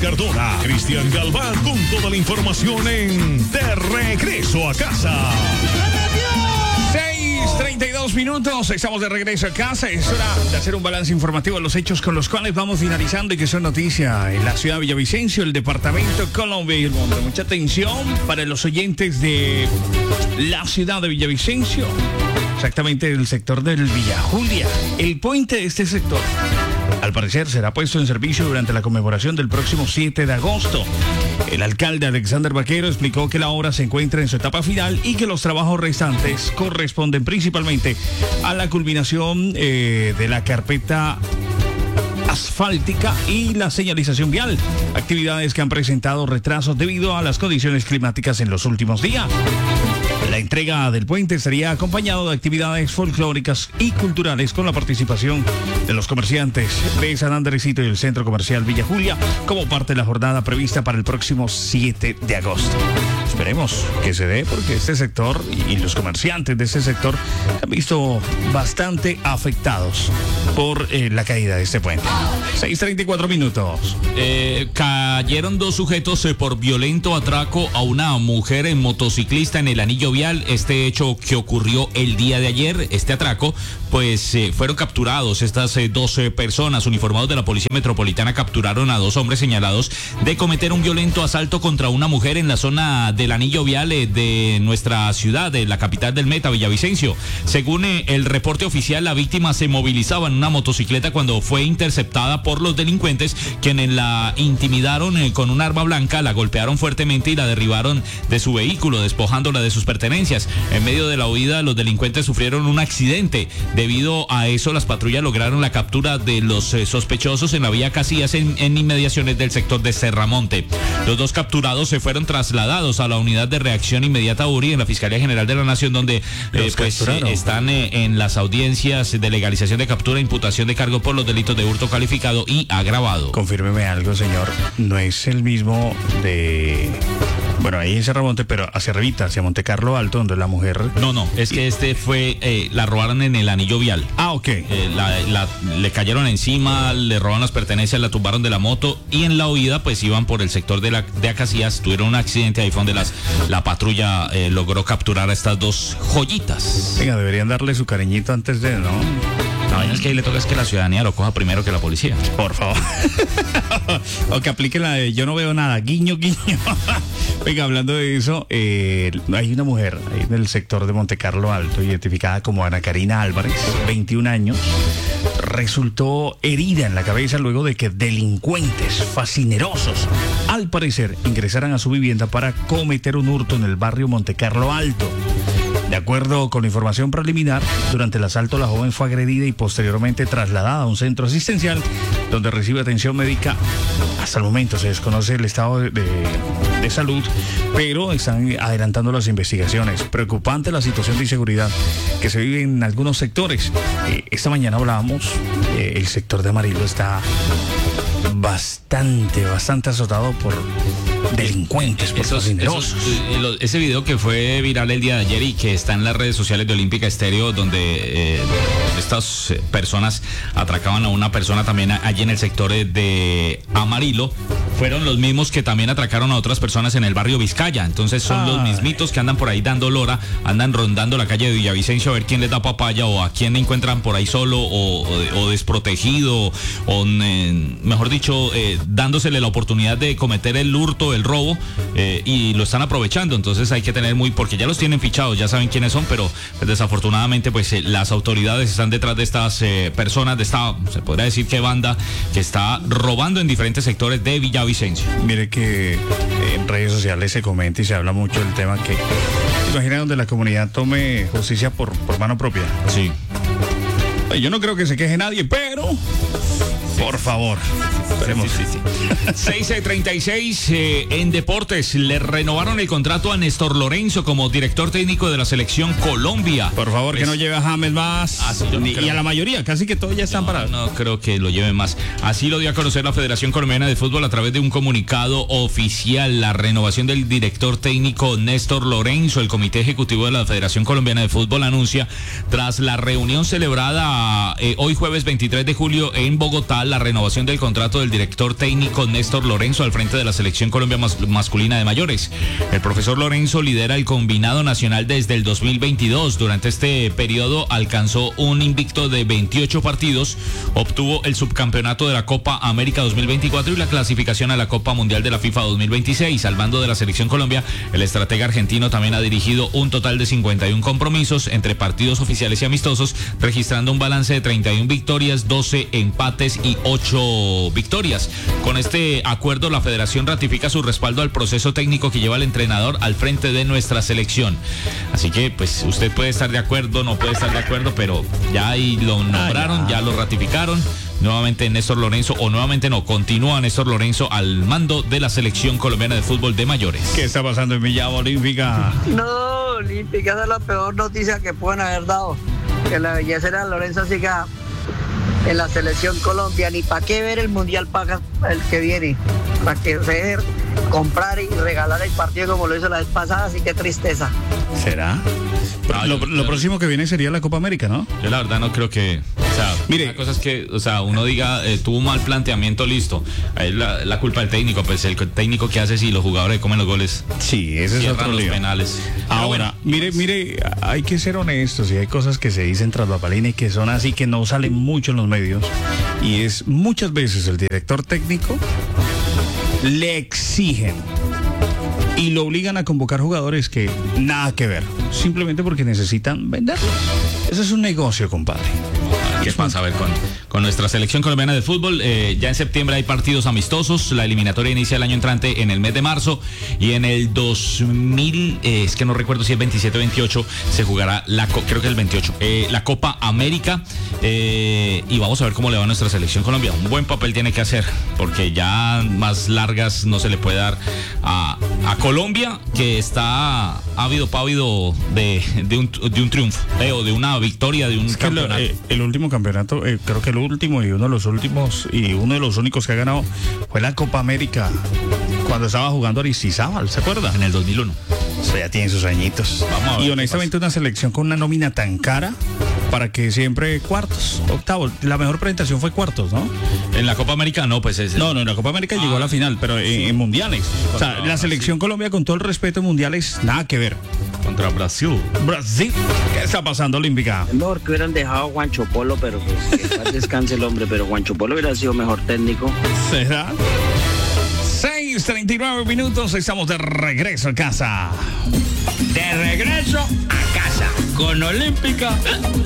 Cardona, Cristian Galván con toda la información en De Regreso a Casa. 6:32 minutos, estamos de regreso a casa. Es hora de hacer un balance informativo de los hechos con los cuales vamos finalizando y que son noticia en la ciudad de Villavicencio, el departamento Colombia y el mundo. Mucha atención para los oyentes de la ciudad de Villavicencio, exactamente el sector del Villa Julia. El puente de este sector, al parecer, será puesto en servicio durante la conmemoración del próximo 7 de agosto. El alcalde Alexander Vaquero explicó que la obra se encuentra en su etapa final y que los trabajos restantes corresponden principalmente a la culminación de la carpeta asfáltica y la señalización vial, actividades que han presentado retrasos debido a las condiciones climáticas en los últimos días. La entrega del puente estaría acompañado de actividades folclóricas y culturales con la participación de los comerciantes de San Andresito y el Centro Comercial Villa Julia como parte de la jornada prevista para el próximo 7 de agosto. Esperemos que se dé porque este sector y los comerciantes de este sector se han visto bastante afectados por la caída de este puente. 6:34 minutos. Cayeron 2 sujetos por violento atraco a una mujer motociclista en el anillo vial. Este hecho que ocurrió el día de ayer, este atraco, pues fueron capturados estas 12 personas uniformados de la Policía Metropolitana. Capturaron a 2 hombres señalados de cometer un violento asalto contra una mujer en la zona del anillo vial de nuestra ciudad, de la capital del Meta, Villavicencio. Según el reporte oficial, la víctima se movilizaba en una motocicleta cuando fue interceptada por los delincuentes, quienes la intimidaron con un arma blanca, la golpearon fuertemente y la derribaron de su vehículo, despojándola de sus pertenencias. En medio de la huida, los delincuentes sufrieron un accidente. Debido a eso, las patrullas lograron la captura de los sospechosos en la vía Casillas, en inmediaciones del sector de Serramonte. Los 2 capturados se fueron trasladados a la unidad de reacción inmediata URI en la Fiscalía General de la Nación, donde están en las audiencias de legalización de captura, imputación de cargo por los delitos de hurto calificado y agravado. Confírmeme algo, señor. No es el mismo de... Bueno, ahí en Serramonte, pero hacia arribita, hacia Monte Carlo Alto, donde la mujer... No, es que este fue... la robaron en el anillo vial. Ah, ok. Le cayeron encima, le robaron las pertenencias, la tumbaron de la moto y en la huida pues iban por el sector de Acacias, tuvieron un accidente, ahí fue donde la patrulla logró capturar a estas 2 joyitas. Venga, deberían darle su cariñito antes de, ¿no? La vaina es que ahí le toca es que la ciudadanía lo coja primero que la policía. Por favor. O que aplique la de yo no veo nada, guiño, guiño. Venga, hablando de eso, hay una mujer ahí en el sector de Monte Carlo Alto, identificada como Ana Karina Álvarez, 21 años, resultó herida en la cabeza luego de que delincuentes fascinerosos, al parecer, ingresaran a su vivienda para cometer un hurto en el barrio Monte Carlo Alto. De acuerdo con la información preliminar, durante el asalto la joven fue agredida y posteriormente trasladada a un centro asistencial donde recibe atención médica. Hasta el momento se desconoce el estado de salud, pero están adelantando las investigaciones. Preocupante la situación de inseguridad que se vive en algunos sectores. Esta mañana hablábamos, el sector de Amarillo está bastante azotado por delincuentes, por fascinerosos. Ese video que fue viral el día de ayer y que está en las redes sociales de Olímpica Estéreo, donde estas personas atracaban a una persona también allí en el sector de Amarillo, fueron los mismos que también atracaron a otras personas en el barrio Vizcaya. Entonces son los mismitos que andan por ahí dando lora, andan rondando la calle de Villavicencio a ver quién les da papaya o a quién encuentran por ahí solo o desprotegido o mejor dicho, dándosele la oportunidad de cometer el hurto, el robo, y lo están aprovechando. Entonces hay que tener porque ya los tienen fichados, ya saben quiénes son, pero pues, desafortunadamente pues las autoridades están detrás de estas personas, de esta, se podría decir que banda que está robando en diferentes sectores de Villavicencio. Mire que en redes sociales se comenta y se habla mucho del tema que imagina donde la comunidad tome justicia por mano propia. Sí. Yo no creo que se queje nadie, pero por favor. Esperemos. Sí. 6:36 en deportes. Le renovaron el contrato a Néstor Lorenzo como director técnico de la selección Colombia. Por favor, que no lleve a James más. Sí, y a la mayoría, casi que todos ya están parados. No creo que lo lleve más. Así lo dio a conocer la Federación Colombiana de Fútbol a través de un comunicado oficial. La renovación del director técnico Néstor Lorenzo. El Comité Ejecutivo de la Federación Colombiana de Fútbol anuncia, tras la reunión celebrada hoy jueves 23 de julio en Bogotá, a la renovación del contrato del director técnico Néstor Lorenzo al frente de la Selección Colombia masculina de mayores. El profesor Lorenzo lidera el combinado nacional desde el 2022. Durante este periodo alcanzó un invicto de 28 partidos, obtuvo el subcampeonato de la Copa América 2024 y la clasificación a la Copa Mundial de la FIFA 2026. Al mando de la Selección Colombia, el estratega argentino también ha dirigido un total de 51 compromisos entre partidos oficiales y amistosos, registrando un balance de 31 victorias, 12 empates y 8 victorias. Con este acuerdo, la federación ratifica su respaldo al proceso técnico que lleva el entrenador al frente de nuestra selección. Así que, pues, usted puede estar de acuerdo, no puede estar de acuerdo, pero ya ahí lo nombraron, ya lo ratificaron. Nuevamente Néstor Lorenzo, o nuevamente no, continúa Néstor Lorenzo al mando de la Selección Colombiana de Fútbol de mayores. ¿Qué está pasando en Villa Olímpica? No, Olímpica, esa es la peor noticia que pueden haber dado. Que la belleza de Lorenzo siga en la Selección Colombia. Ni para qué ver el Mundial para el que viene. Para que ver, comprar y regalar el partido como lo hizo la vez pasada, así que tristeza. ¿Será? Lo próximo que viene sería la Copa América, ¿no? Yo la verdad no creo que... O sea, mire, una cosa es que, o sea, uno diga, tuvo un mal planteamiento, listo. Es la culpa del técnico, pues el técnico que hace si los jugadores comen los goles. Sí, ese es otro los lío. Penales. Ahora, mire, hay que ser honestos y hay cosas que se dicen tras bambalinas y que son así que no salen mucho en los medios. Y es muchas veces el director técnico le exigen y lo obligan a convocar jugadores que nada que ver, simplemente porque necesitan venderlos. Ese es un negocio, compadre. ¿Qué pasa? A ver, con nuestra Selección Colombiana de Fútbol, ya en septiembre hay partidos amistosos. La eliminatoria inicia el año entrante en el mes de marzo y en el 2000, es que no recuerdo si es 27 o 28, se jugará creo que el 28, la Copa América, y vamos a ver cómo le va a nuestra Selección Colombia. Un buen papel tiene que hacer, porque ya más largas no se le puede dar a Colombia, que está ávido de un triunfo, o de una victoria, de un campeonato. El último campeonato, creo que el último y uno de los últimos y uno de los únicos que ha ganado fue la Copa América cuando estaba jugando Aristizábal, ¿se acuerda? En el 2001. Eso ya tiene sus añitos. Vamos a ver. Y honestamente una selección con una nómina tan cara para que siempre cuartos, octavos. La mejor presentación fue cuartos, ¿no? En la Copa América no, pues es... No, en la Copa América llegó a la final, pero en mundiales. O sea, la selección Colombia, con todo el respeto en mundiales, nada que ver. Contra Brasil. Brasil. ¿Qué está pasando, Olímpica? Es mejor que hubieran dejado a Juancho Polo, pero pues que paz descanse el hombre, pero Juancho Polo hubiera sido mejor técnico. ¿Será? 6:39 minutos, estamos de regreso a casa. De regreso a casa con Olímpica.